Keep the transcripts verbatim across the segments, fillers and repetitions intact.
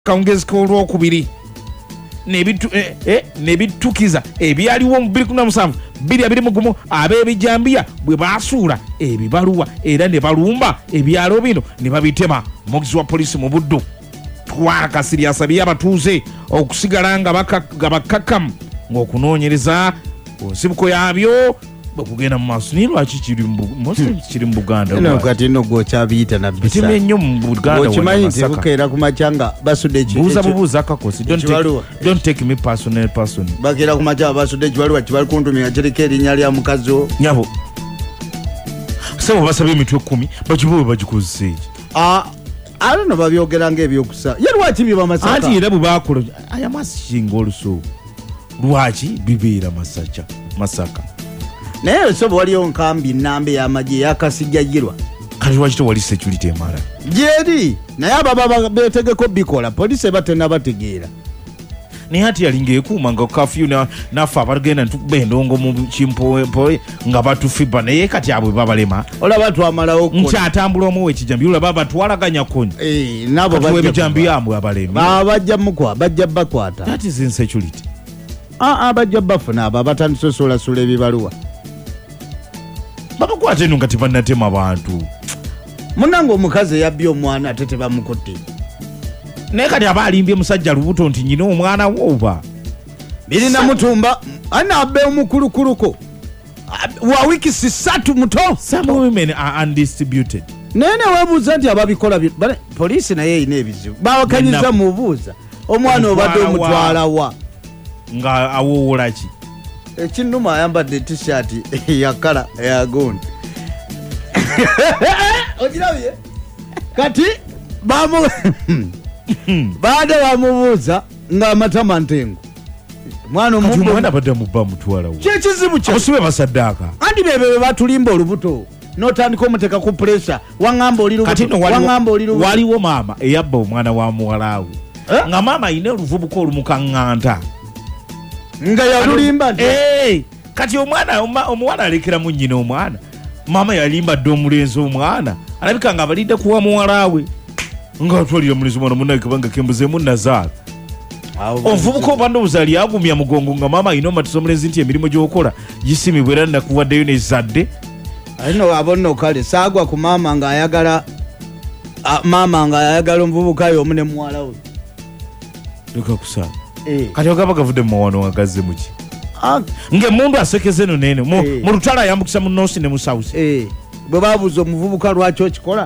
kaongezi k'olwokubiri nebitukiza ebyaliwo mu bbiri kumi na musanvu bbiri abiri mu gumu ab'ebijambiya bwe baasuula ebibaluwa era ne balumba ebyalo bino ne babitema. Omuvugizi wa poliisi mu Buddu Twala Kasiri asabye abatuuze okusigala nga bakkakkamu ng'okunoonyereza ku nsibuko yaabyo bakugenda mu maaso. Naye lwaki kiri mu Buganda? Eno kati no gwokyabiyita na bisa bitime nnyo mu Buganda. Okimanyi nti bukeera ku makyanga basudde ekibaluwa. Buuza bubuuza Kakosi. Don't take, don't take me personal person. Bakeera ku makyanga basudde ekibaluwa kibali kuntumya kiriko erinnya lya mukazi wo. Nyabo. Sebo basabye emitwe kkumi bakibuwe bagikozesa eki. Ah, I don't know babyogera ng'ebyokusa. Ye lwaki biba Masaka? Ati era bwe baakola aya masinga oluso. Lwaki bibeera Masaka? Masaka. Naye so waliyo nkambi nnambe y'amagye yakasijjajirwa. Kati lwaki tewali security emala? Gyeri naye ababa beetegeko bikola poliisi batena bategeera. Naye ati yalinga ekuuma nga kafyu naffe abagenda ntukuba endongo mu kimpoempoe nga batufiba naye kati abwe babalema. Olaba twamalawo okkola. Nti atambula omu w'ekijambi olaba batwalaganya kkonya. Eh, nabo bajja ebijambi yambwe abalemi. Bajja mukwa bajja bakwata. That is insecurity. Ah ah bajja bafuna aba batandise osolasula ebibaluwa. Babakwata eno nga tebannatema bantu. Munange omukazi yabbye omwana ate tebamukutte. Naye kati aba alimbye musajja lubuto nti nyina omwana wooba. Birina mutumba anabbe omukulukuluko. Wa wiki sisatu muto. Some women are undistributed. Nene webuuza nti ababikola poliisi naye erina ebizibu. Bawakanyiza mubuuza. Omwana obadde omutwala wa. Nga awoowola ki? Ekinnuma ayambadde t-shirt ya kala ya gondi. Ogirabye? Kati bamu baada bamubuuza ng'amatama ntengo. Mwana omuntu omwana badde mubba mutwala wo. Kye kizibu kya. Abasibe basaddaaka. Andi bebe batulimba olubuto. N'otandika omuteeka ku pressure. Wangamba oli lubuto. Wangamba oli lubuto. Waliwo maama eyabba omwana wa muwala we. Nga maama ayina oluvubuka olumukaŋŋanta. Nga yalulimba nti. Eh, kati omwana omuwala alekera mu nnyina omwana. Maama yalimba dde omulenzi omwana. Alabika nga abalidde kuwa muwala we. Nga atwalira mulenzi omwana munnaye kubanga kembuzeemu nazaala. Omuvubuka oba ndowooza lyagumya mugongo nga maama ayina omatiza omulenzi nti emirimu gy'okola gisimibwa era nakuwaddeyo n'ezadde. Alina abonna kale saagwa ku maama ng'ayagala maama ng'ayagala omuvubuka yo omu ne muwala we. Leka kusaa. Kati ogaba gavudde mu mawano agazze muki? Ng'emmundu asekeze eno n'eno mu lutalo ayambukisa mu North ne mu South. Bwe baabuuza omuvubuka lwaki okikola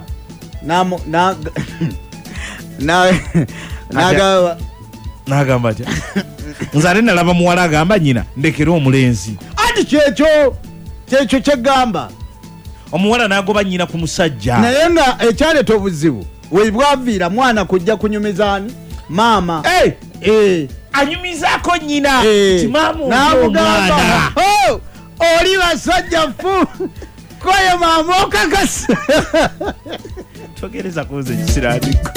n'agamba n'agamba atya nze ate nalaba muwala agamba nnyina ndekera omulenzi. Ati kyekyo kyekyo kyeggamba. Omuwala n'agoba nnyina ku musajja. Naye nga ekyaleeta obuzibu we bwaviira mwana kujja kunyumizaani maama. Anyumizaako nnyina ti maama omwana oli basajja fu koye maama okakasa. Togereza kuze kisiraadiko.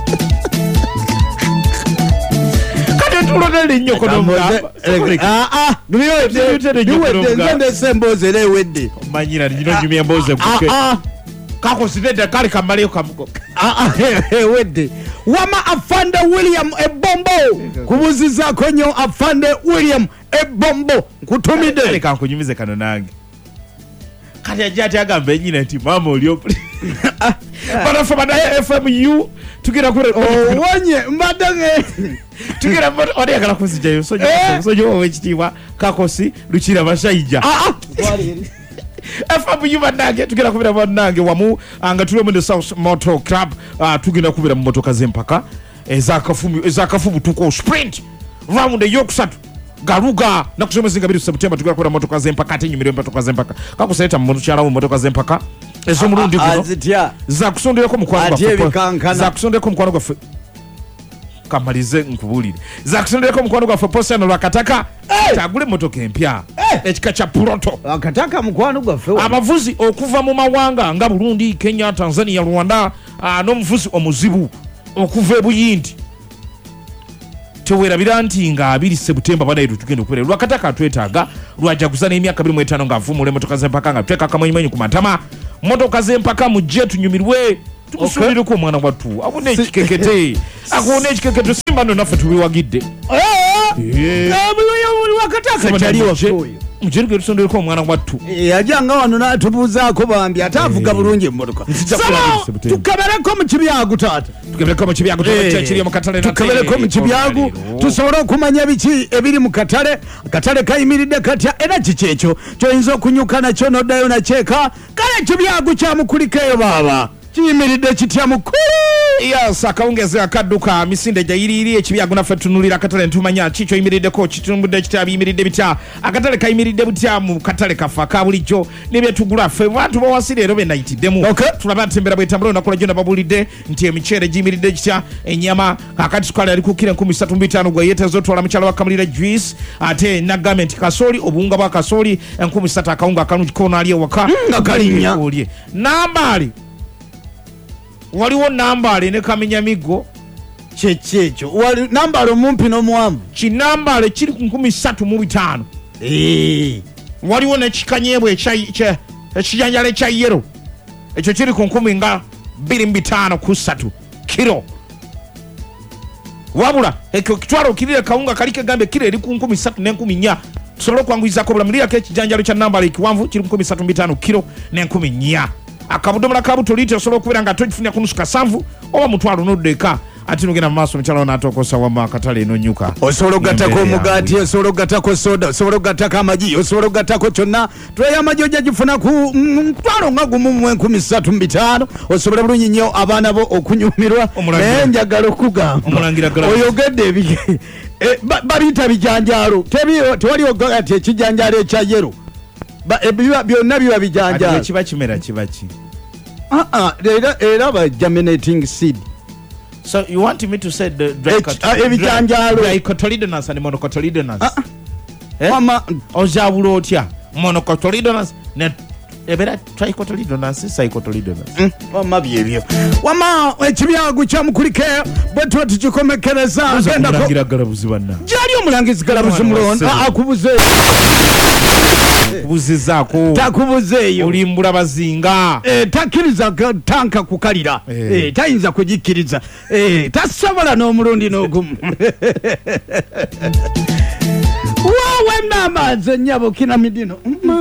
Kati tulonele nnyo kono mugamba. Ah ah niwedde nze emboozi era ewedde. Omanyira nino nyumya emboozi kuke. Kakonsidedde kale kamaleyo kamugo. Ah ah ewedde. Wama Afande William Ebombo kubuzizaako nnyo Afande William Ebombo nkutumidde. Kale kankunyumize kano nange. Kati ajja ati agamba ennyina nti maama oli opuli. Banafa banaye F M U tugera kure owonye mbadde nge tugera odi agala kuzijayo sojo sojo w'ekitiibwa Kakosi Lukira Bashaija. F M U bannange tugera kubira bannange wamu nga tuli mu the South Motor Club tugenda kubira mu motoka z'empaka ezakafumu ezakafumu tuko sprint round eyokusatu galuga nakusomeza ngabiri September tugera kubira motoka z'empaka ate nyumire motoka z'empaka kakuseeta mu mukyala wo motoka z'empaka ez'omulundi guno za kusonderako mukwano gwa za kusonderako mukwano gwa kamalize nkubulire za kusonderako mukwano gwa Foposa no Lwakataka tagule motoka empya ekika kya Proto Lwakataka mukwano gwa fe abavuzi okuva mu mawanga nga Burundi, Kenya, Tanzania, Rwanda n'omuvuzi omuzibu okuva ebuyindi tewerabira nti nga abiri September banayiru tugenda okubeera Lwakataka atwetaaga lwajaguza n'emyaka abiri mu etaano nga avumula motoka z'empaka nga tweka kamanyimanyi ku matama motoka z'empaka mujje tunyumirwe tukusuubire ko omwana wattu abone ekikekete akuone ekikekete simba ndo naffe tubiwagidde wakati akacaliwa mujerege tusondereko omwana wattu yajanga wano natubuuzaako bambi ate avuga bulungi emmotoka tukebereko mu kibyagu taata tukebereko mu kibyagu kiri mu katale tukebereko mu kibyagu tusobole okumanya biki ebiri mu katale akatale kayimiridde katya era kiki ekyo kyoyinza okunyuka nakyo noddayo nakyeka kale ekibyagu kyamukuliko eyo baaba kiyimiridde kitya mukulu yes akawungezi akadduka misinde gyayiriiri ekibyagu naffe tunulira akatale ntumanya kikyo yimiriddeko kitumbudde ekitya biyimiridde bitya akatale kayimiridde butya mu katale kaffe aka bulijjo nebyetugula ffe bantu bawasi leero benayitiddemu tulaba ntembera bwetambula onakola gyo nababulidde nti emiceere giyimiridde kitya enyama akati sukali ali kukira enkumi ssatu mu bitaano gwe yeeteeza otwala mukyala wakamulira juice ate nagamba nti kasooli obuwunga bwa kasooli enkumi ssatu akawunga akalungi koona ali ewaka nga kalinnya nambaali waliwo nambale ne kamenya migo kyekyo wali nambale omumpi n'omuwanvu kinambale kiri ku nkumi ssatu mu bitaano waliwo nekikanyebwa ekijanjalo ekya yero ekyo kiri ku nkumi nga bbiri mu bitaano ku ssatu kiro wabula ekyo kitwala okirire kawunga kaliko egambe kiro eri ku nkumi ssatu n'enkumi nnya tusobole okwanguyizako obulamu lirako ekijanjalo kya nambale ekiwanvu kiri mu nkumi ssatu mu bitaano kiro n'enkumi nnya akabudomola kabuto liti osobola okubeera nga togifunira ku nusu kasanvu oba mutwalo n'oddeeka ate nogenda mu maaso mukyala n'atookosa wama akatale enonyuka osobola okugattako omugaati osobola okugattako soda osobola okugattako amagi osobola okugattako kyonna tuleyo amagi ojja gifuna ku mutwalo nga gumu mu enkumi ssatu mu bitaano osobola bulungi nnyo abaana bo okunyumirwa naye njagala okugamba oyogedde babiyita bijanjaalo tewali ogati ekijanjaalo ekya yero byonna biba bijanjaalo kiba kimera kiba ki era ba germinating seed. So you want me to say the dicotyledonous and monocotyledonous? Eh? Mama ojabula otya monocotyledonous ne ebera tricotyledonous psychotyledonous. Mama byebyo. Wama ekibyagu kyamukulike bwetwa tukikomekereza agenda ko mulangira galabuzi banna. Jali omulangizi galabuzi mulondo akubuze. Kubuzizaako takubuzeeyo olimbula bazinga eh takiriza tanka kukalira eh, eh tayinza kujikiriza eh tasobola n'omulundi n'ogumu wawe mama ze nyabo kina midino